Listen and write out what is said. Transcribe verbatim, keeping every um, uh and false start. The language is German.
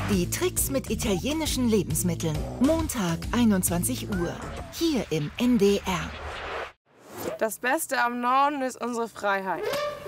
Die Tricks mit italienischen Lebensmitteln. Montag, einundzwanzig Uhr. Hier im N D R. Das Beste am Norden ist unsere Freiheit.